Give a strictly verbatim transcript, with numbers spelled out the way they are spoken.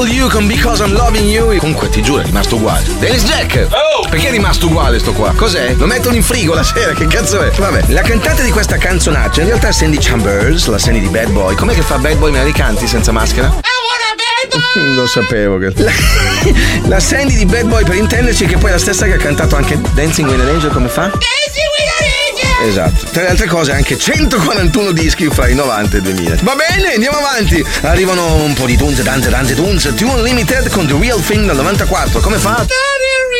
Call You con Because I'm Loving You. Comunque ti giuro è rimasto uguale. Dennis Jack! Oh! Perché è rimasto uguale sto qua? Cos'è? Lo mettono in frigo la sera, che cazzo è? Vabbè, la cantante di questa canzonaccia in realtà è Sandy Chambers, la Sandy di Bad Boy. Com'è che fa Bad Boy? Me la ricanti senza maschera? Lo sapevo che. La, la Sandy di Bad Boy, per intenderci, che poi è la stessa che ha cantato anche Dancing with an Angel, come fa? Dancing with an Angel! Esatto. Tra le altre cose anche centoquarantuno dischi fra i novanta e i duemila. Va bene, andiamo avanti. Arrivano un po' di tunze, tante tante tunze. Tune Limited con The Real Thing del novantaquattro. Come fa?